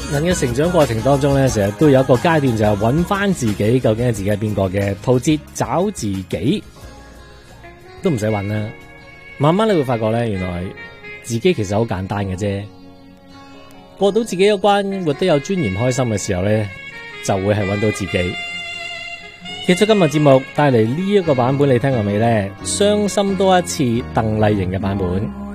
人嘅成長過程當中咧，成日都有一個階段就係揾翻自己，究竟係自己係邊個嘅，陶喆找自己都唔使揾啦。慢慢你會發覺咧，原來自己其實好簡單嘅啫，過到自己一關，活得有尊嚴、開心嘅時候咧，就會係揾到自己。結束今日節目，帶嚟呢一個版本，你聽過未咧？傷心多一次，鄧麗瑩嘅版本。